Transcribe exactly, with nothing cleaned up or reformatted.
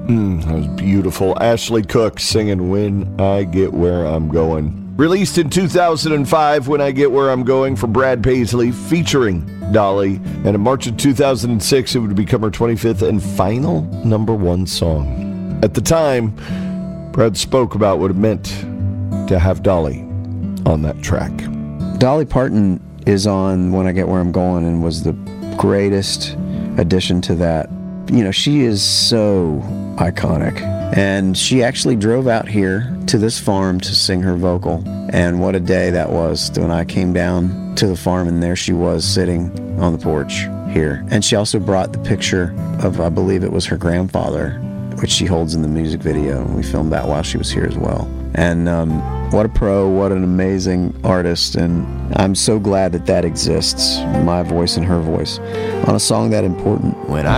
Mm, that was beautiful. Ashley Cook singing When I Get Where I'm Going. Released in two thousand five, When I Get Where I'm Going for Brad Paisley, featuring Dolly. And in March of two thousand six, it would become her twenty-fifth and final number one song. At the time, Brad spoke about what it meant to have Dolly on that track. Dolly Parton is on When I Get Where I'm Going and was the greatest addition to that. You know, she is so iconic. And she actually drove out here to this farm to sing her vocal. And what a day that was when I came down to the farm and there she was sitting on the porch here. And she also brought the picture of, I believe it was her grandfather, which she holds in the music video. And we filmed that while she was here as well. And um, what a pro, what an amazing artist. And I'm so glad that that exists, my voice and her voice, on a song that important. When I